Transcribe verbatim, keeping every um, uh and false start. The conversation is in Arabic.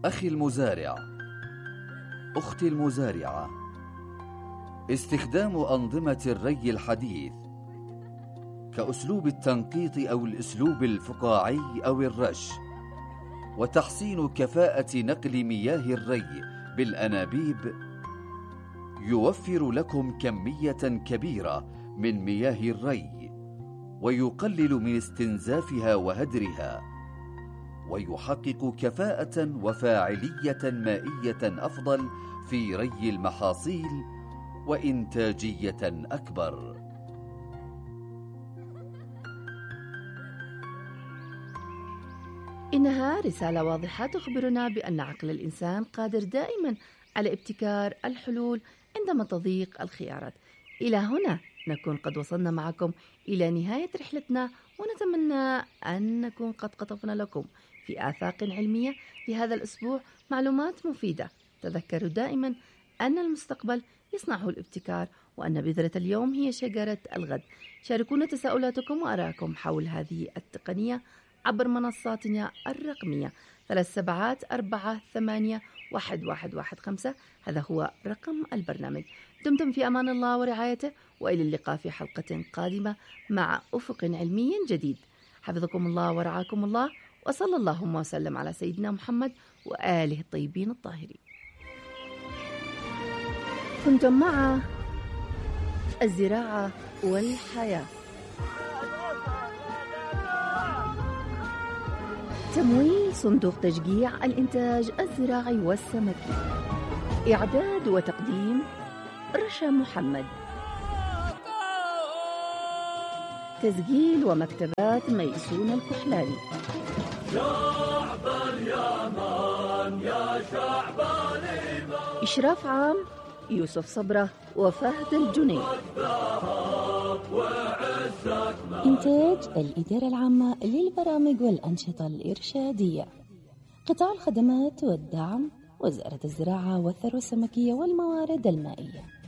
أخي المزارع، أختي المزارعة، استخدام أنظمة الري الحديث كأسلوب التنقيط أو الأسلوب الفقاعي أو الرش، وتحسين كفاءة نقل مياه الري بالأنابيب يوفر لكم كمية كبيرة من مياه الري، ويقلل من استنزافها وهدرها، ويحقق كفاءة وفاعلية مائية أفضل في ري المحاصيل وإنتاجية أكبر. إنها رسالة واضحة تخبرنا بأن عقل الإنسان قادر دائما على ابتكار الحلول عندما تضيق الخيارات. إلى هنا نكون قد وصلنا معكم إلى نهاية رحلتنا، ونتمنى أن نكون قد قطفنا لكم في آفاق علمية لهذا الأسبوع معلومات مفيدة. تذكروا دائما أن المستقبل يصنعه الابتكار، وأن بذرة اليوم هي شجرة الغد. شاركونا تساؤلاتكم وآراءكم حول هذه التقنية عبر منصاتنا الرقمية ثلاث سبعات أربعة ثمانية واحد واحد واحد خمسة. هذا هو رقم البرنامج. دمتم في أمان الله ورعايته، وإلى اللقاء في حلقة قادمة مع أفق علمي جديد. حفظكم الله ورعاكم الله، وصلى اللهم وسلم على سيدنا محمد وآله الطيبين الطاهرين. كنتم مع الزراعة والحياة. تمويل صندوق تشجيع الإنتاج الزراعي والسمكي. إعداد وتقديم رشا محمد. تسجيل ومكتبات ميسون الكحلاني. شعب اليمن يا شعب اليمن. إشراف عام يوسف صبرة وفهد الجنيد. إنتاج الإدارة العامة للبرامج والأنشطة الإرشادية. قطاع الخدمات والدعم، وزارة الزراعة والثروة السمكية والموارد المائية.